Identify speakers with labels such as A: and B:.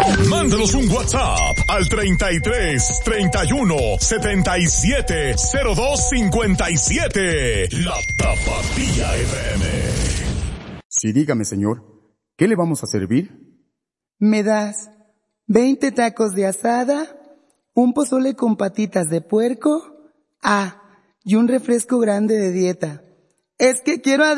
A: Mándanos un WhatsApp al 33 31 77 02 57. La Tapatía FM.
B: Sí, dígame, señor, ¿qué le vamos a servir?
C: ¿Me das 20 tacos de asada, un pozole con patitas de puerco, y un refresco grande de dieta? Es que quiero